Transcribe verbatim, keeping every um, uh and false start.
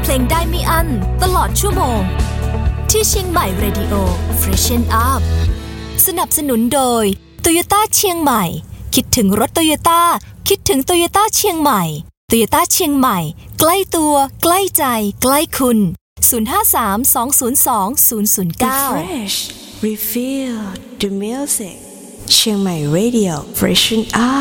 เพลงได้ไม่อั้นตลอดชั่วโมงที่เชียงใหม่ Radio Freshen Up สนับสนุนโดย Toyota เชียงใหม่คิดถึงรถ Toyota คิดถึง Toyota เชียงใหม่ Toyota เชียงใหม่ใกล้ตัวใกล้ใจใกล้คุณศูนย์ ห้า สาม สอง ศูนย์ สอง ศูนย์ ศูนย์ เก้า Refresh Refill the music เชียงใหม่ Radio Freshen Up